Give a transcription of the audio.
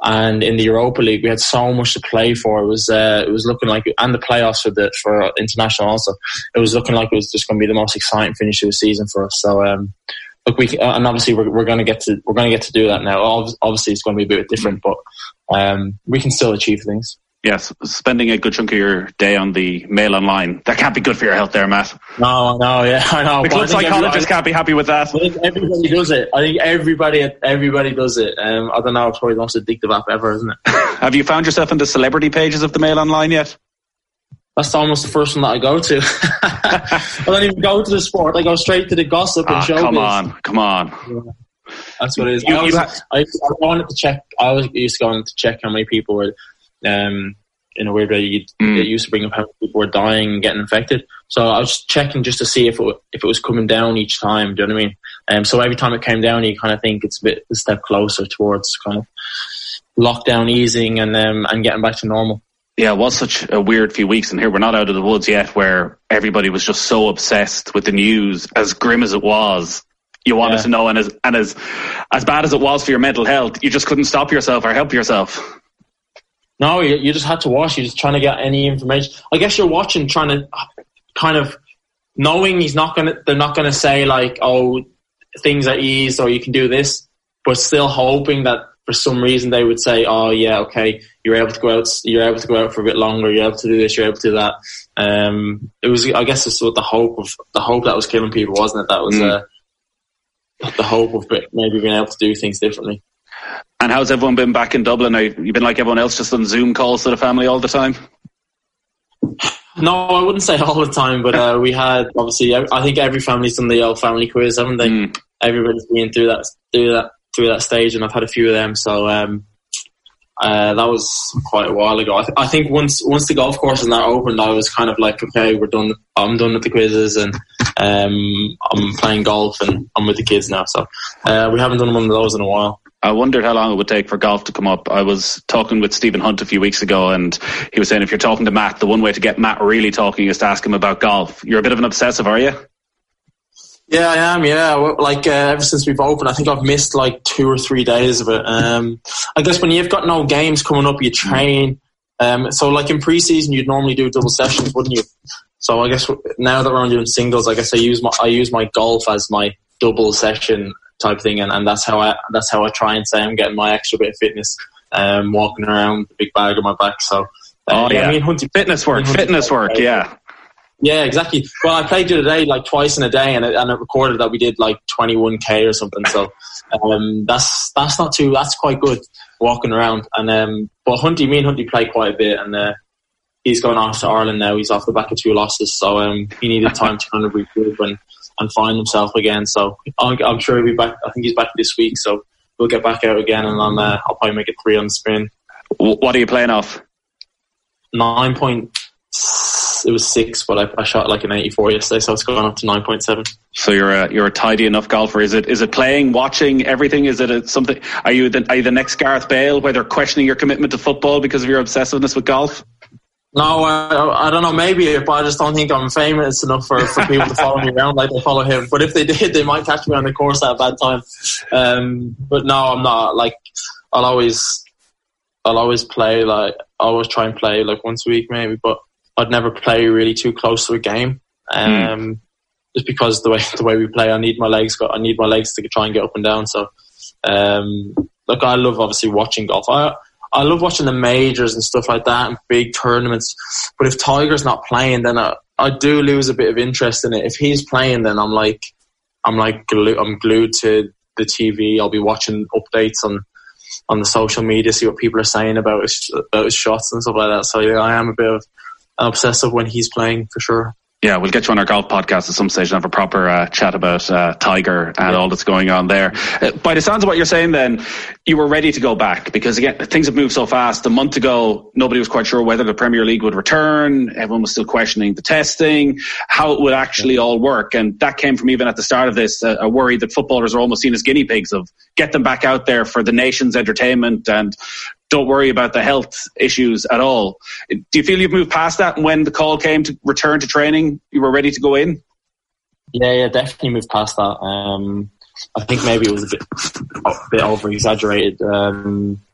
And in the Europa League, we had so much to play for. It was looking like, and the playoffs for international also. It was looking like it was just going to be the most exciting finish of the season for us. So, look, and obviously we're going to get to do that now. Obviously, it's going to be a bit different, but we can still achieve things. Yes, spending a good chunk of your day on the Mail Online, that can't be good for your health there, Matt. No, yeah, I know. The club psychologist can't be happy with that. I think everybody does it. I think everybody does it. I don't know, it's probably the most addictive app ever, isn't it? Have you found yourself in the celebrity pages of the Mail Online yet? That's almost the first one that I go to. I don't even go to the sport. I go straight to the gossip and showbiz. Come on. Yeah, that's what it is. I wanted to check. I always used to go on to check how many people were... in a weird way, it used to bring up how people were dying and getting infected. So I was checking just to see if it was coming down each time. Do you know what I mean? So every time it came down, you kind of think it's a step closer towards kind of lockdown easing and getting back to normal. Yeah, it was such a weird few weeks, and here we're not out of the woods yet, where everybody was just so obsessed with the news, as grim as it was. You wanted to know, and as bad as it was for your mental health, you just couldn't stop yourself or help yourself. No, you just had to watch. You're just trying to get any information. I guess you're watching, trying to kind of knowing they're not gonna say like, oh, things are eased or you can do this, but still hoping that for some reason they would say, oh yeah, okay, you're able to go out for a bit longer, you're able to do this, you're able to do that. It was, I guess, it's what the hope that was killing people, wasn't it? That was the hope of maybe being able to do things differently. And how's everyone been back in Dublin? Have you been like everyone else, just on Zoom calls to the family all the time? No, I wouldn't say all the time, but we had, obviously, I think every family's done the old family quiz, haven't they? Everybody's been through that stage, and I've had a few of them. So that was quite a while ago. I think once the golf course and that opened, I was kind of like, okay, we're done. I'm done with the quizzes, and I'm playing golf, and I'm with the kids now. So we haven't done one of those in a while. I wondered how long it would take for golf to come up. I was talking with Stephen Hunt a few weeks ago, and he was saying if you're talking to Matt, the one way to get Matt really talking is to ask him about golf. You're a bit of an obsessive, are you? Yeah, I am, yeah. Like, ever since we've opened, I think I've missed like 2 or 3 days of it. I guess when you've got no games coming up, you train. So like in pre-season, you'd normally do double sessions, wouldn't you? So I guess now that we're only doing singles, I guess I use my golf as my double session type thing, and that's how I try and say I'm getting my extra bit of fitness, walking around with a big bag on my back. So me and Hunty, fitness work, yeah. Yeah, exactly. Well, I played the other day like twice in a day, and it recorded that we did like 21k or something. So that's not too. That's quite good walking around. And but me and Hunty play quite a bit, and he's going off to Ireland now. He's off the back of 2 losses, so he needed time to kind of regroup and find himself again. So I'm sure he'll be back. I think he's back this week, so we'll get back out again, and I'll probably make it 3 on the spin. What are you playing off? 9 point. It was 6, but I shot like an 84 yesterday, so it's gone up to 9.7. So you're a tidy enough golfer. Is it playing, watching, everything? Is it something? Are you the next Gareth Bale, where they're questioning your commitment to football because of your obsessiveness with golf? No, I don't know, maybe, but I just don't think I'm famous enough for people to follow me around like they follow him. But if they did, they might catch me on the course at a bad time. But no, I'm not. Like, I'll always play, like, I always try and play like once a week maybe, but I'd never play really too close to a game. Just because the way we play, I need my legs to try and get up and down. So, look, I love obviously watching golf. I love watching the majors and stuff like that and big tournaments. But if Tiger's not playing, then I do lose a bit of interest in it. If he's playing, then I'm glued to the TV. I'll be watching updates on the social media, see what people are saying about his shots and stuff like that. So yeah, I am a bit of an obsessive when he's playing, for sure. Yeah, we'll get you on our golf podcast at some stage and have a proper chat about Tiger and all that's going on there. By the sounds of what you're saying then, you were ready to go back because, again, things have moved so fast. A month ago, nobody was quite sure whether the Premier League would return. Everyone was still questioning the testing, how it would actually all work. And that came from even at the start of this, a worry that footballers are almost seen as guinea pigs of get them back out there for the nation's entertainment and don't worry about the health issues at all. Do you feel you've moved past that, and when the call came to return to training, you were ready to go in? Yeah, definitely moved past that. I think maybe it was a bit over-exaggerated.